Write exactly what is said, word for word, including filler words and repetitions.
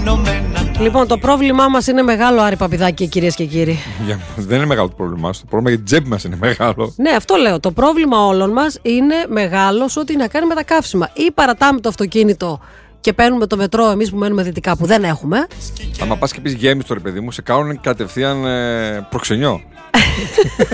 Λοιπόν, το πρόβλημά μας είναι μεγάλο, Άρη Παπηδάκη, κυρίες και κύριοι. Για, δεν είναι μεγάλο το πρόβλημά μας. Το πρόβλημα για την τσέπη μας είναι μεγάλο. Ναι, αυτό λέω. Το πρόβλημα όλων μας είναι μεγάλο σε ό,τι να κάνει με τα καύσιμα. Ή παρατάμε το αυτοκίνητο και παίρνουμε το μετρό εμείς που μένουμε δυτικά, που δεν έχουμε. Άμα πας και πεις γέμιστο, ρε παιδί μου, σε κάνουν κατευθείαν ε, προξενιό.